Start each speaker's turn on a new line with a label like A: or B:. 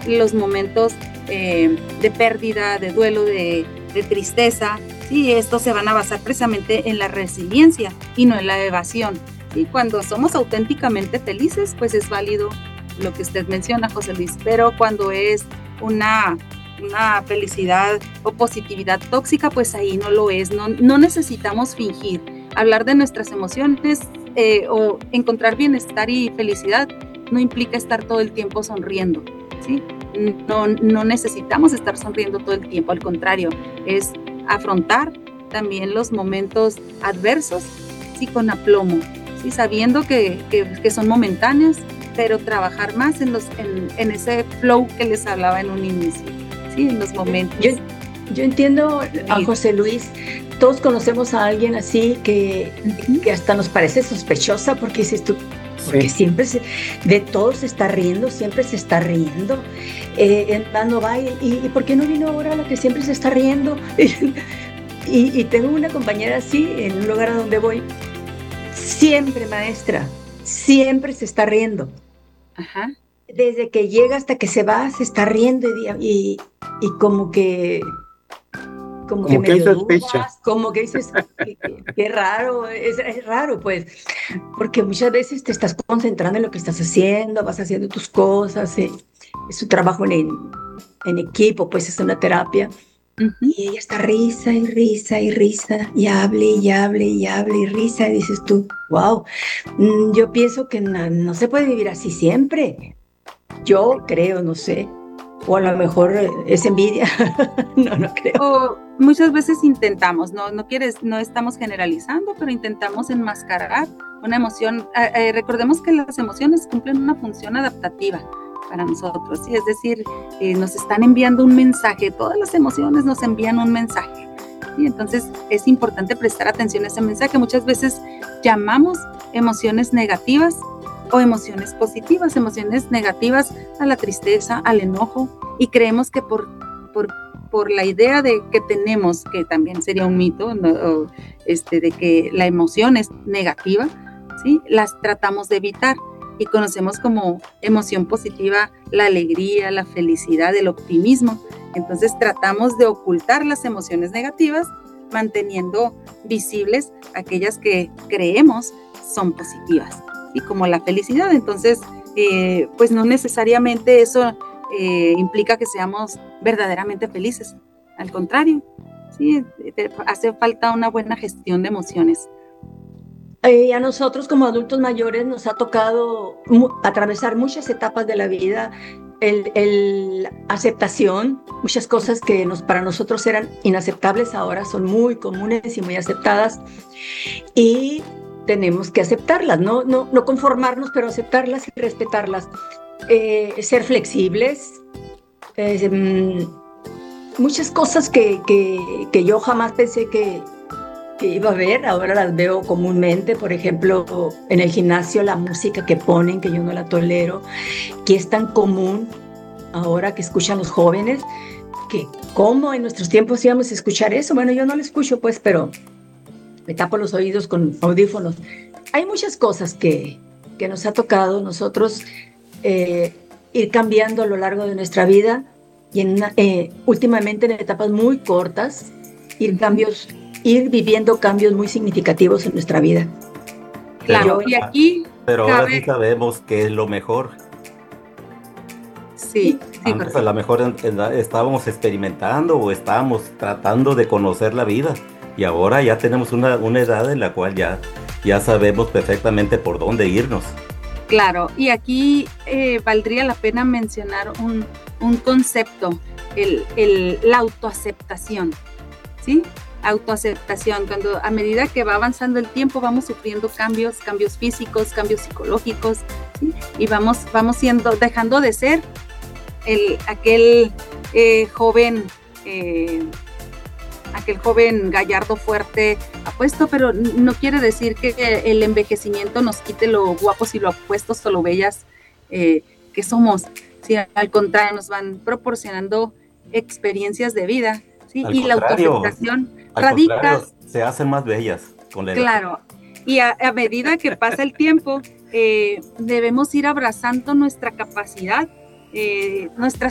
A: los momentos de pérdida, de duelo, de tristeza, ¿sí? Estos se van a basar precisamente en la resiliencia y no en la evasión. ¿Sí? Cuando somos auténticamente felices, pues es válido lo que usted menciona, José Luis, pero cuando es una felicidad o positividad tóxica, pues ahí no lo es, no necesitamos fingir. Hablar de nuestras emociones o encontrar bienestar y felicidad no implica estar todo el tiempo sonriendo, ¿sí? No necesitamos estar sonriendo todo el tiempo, al contrario, es afrontar también los momentos adversos, sí, con aplomo, sí, sabiendo que son momentáneos, pero trabajar más en ese flow que les hablaba en un inicio, sí, en los momentos.
B: Yo entiendo a José Luis. Todos conocemos a alguien así que hasta nos parece sospechosa porque dices tú, porque siempre de todo se está riendo, siempre se está riendo. No va y ¿por qué no vino ahora la que siempre se está riendo? Y tengo una compañera así en un lugar a donde voy, siempre maestra, siempre se está riendo.
A: Ajá.
B: Desde que llega hasta que se va, se está riendo y como que
C: Como que hay
B: medio
C: sospecha.
B: dudas, como que dices, qué raro, es raro, pues, porque muchas veces te estás concentrando en lo que estás haciendo, vas haciendo tus cosas, es un trabajo en equipo, pues es una terapia,
A: Uh-huh.
B: y ella está risa y risa y risa, y hable y hable y hable y risa, y dices tú, wow, yo pienso que no se puede vivir así siempre, yo creo, no sé, o a lo mejor es envidia, no creo.
A: O muchas veces intentamos, no estamos generalizando, pero intentamos enmascarar una emoción. Recordemos que las emociones cumplen una función adaptativa para nosotros, ¿sí? Es decir, nos están enviando un mensaje, todas las emociones nos envían un mensaje, ¿sí? Entonces es importante prestar atención a ese mensaje. Muchas veces llamamos emociones negativas o emociones positivas, emociones negativas a la tristeza, al enojo, y creemos que por la idea de que tenemos, que también sería un mito, ¿no? De que la emoción es negativa, ¿sí? Las tratamos de evitar y conocemos como emoción positiva la alegría, la felicidad, el optimismo. Entonces tratamos de ocultar las emociones negativas, manteniendo visibles aquellas que creemos son positivas, y como la felicidad. Entonces, pues no necesariamente eso implica que seamos verdaderamente felices. Al contrario, sí, hace falta una buena gestión de emociones.
B: A nosotros como adultos mayores nos ha tocado atravesar muchas etapas de la vida, el aceptación, muchas cosas que para nosotros eran inaceptables ahora son muy comunes y muy aceptadas y tenemos que aceptarlas, no conformarnos, pero aceptarlas y respetarlas. Ser flexibles, eh, muchas cosas que yo jamás pensé que iba a ver, ahora las veo comúnmente, por ejemplo, en el gimnasio la música que ponen, que yo no la tolero, que es tan común ahora que escuchan los jóvenes, que cómo en nuestros tiempos íbamos a escuchar eso. Bueno, yo no lo escucho pues, pero me tapo los oídos con audífonos. Hay muchas cosas que nos ha tocado nosotros eh, ir cambiando a lo largo de nuestra vida y últimamente en etapas muy cortas,
A: Uh-huh.
B: ir viviendo cambios muy significativos en nuestra vida.
A: Claro,
C: Pero,
B: Yo,
A: y aquí
C: pero ahora sí
A: cabe,
C: sabemos qué es lo mejor.
A: sí, sí,
C: Antes a
A: Jorge.
C: lo mejor estábamos experimentando o estábamos tratando de conocer la vida y ahora ya tenemos una edad en la cual ya sabemos perfectamente por dónde irnos.
A: Claro, y aquí valdría la pena mencionar un concepto, la autoaceptación, ¿sí? Autoaceptación, cuando a medida que va avanzando el tiempo vamos sufriendo cambios físicos, cambios psicológicos, ¿sí? Y vamos dejando de ser aquel joven, aquel joven gallardo, fuerte, apuesto, pero no quiere decir que el envejecimiento nos quite lo guapos y lo apuestos o lo bellas que somos. Sí, al contrario, nos van proporcionando experiencias de vida, ¿sí?
C: Al
A: Y la
C: contrario,
A: autoaceptación
C: al
A: radica,
C: contrario, se hacen más bellas con la edad.
A: claro, y a medida que pasa el tiempo, debemos ir abrazando nuestra capacidad, nuestras